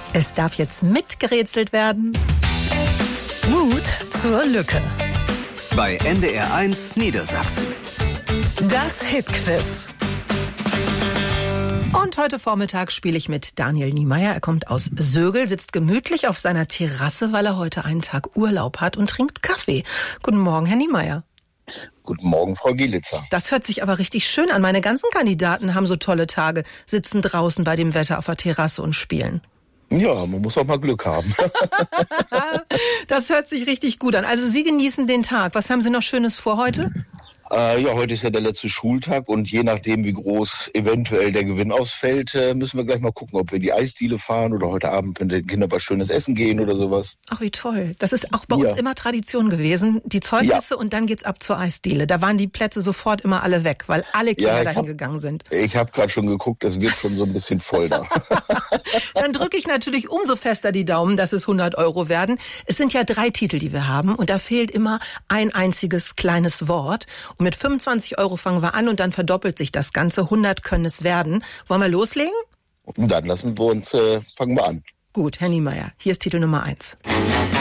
Es darf jetzt mitgerätselt werden. Mut zur Lücke. Bei NDR1 Niedersachsen. Das Hitquiz. Und heute Vormittag spiele ich mit Daniel Niemeyer. Er kommt aus Sögel, sitzt gemütlich auf seiner Terrasse, weil er heute einen Tag Urlaub hat und trinkt Kaffee. Guten Morgen, Herr Niemeyer. Guten Morgen, Frau Gielitzer. Das hört sich aber richtig schön an. Meine ganzen Kandidaten haben so tolle Tage, sitzen draußen bei dem Wetter auf der Terrasse und spielen. Ja, man muss auch mal Glück haben. Das hört sich richtig gut an. Also Sie genießen den Tag. Was haben Sie noch Schönes vor heute? Ja, heute ist ja der letzte Schultag und je nachdem, wie groß eventuell der Gewinn ausfällt, müssen wir gleich mal gucken, ob wir in die Eisdiele fahren oder heute Abend mit den Kindern was Schönes essen gehen oder sowas. Ach, wie toll. Das ist auch bei uns immer Tradition gewesen. Die Zeugnisse und dann geht's ab zur Eisdiele. Da waren die Plätze sofort immer alle weg, weil alle Kinder dahin gegangen sind. Ich habe gerade schon geguckt, das wird schon so ein bisschen voll da. Dann drücke ich natürlich umso fester die Daumen, dass es 100 € werden. Es sind ja 3 Titel, die wir haben und da fehlt immer ein einziges kleines Wort. Und mit 25 € fangen wir an und dann verdoppelt sich das Ganze. 100 können es werden. Wollen wir loslegen? Dann fangen wir an. Gut, Herr Niemeyer, hier ist Titel Nummer 1.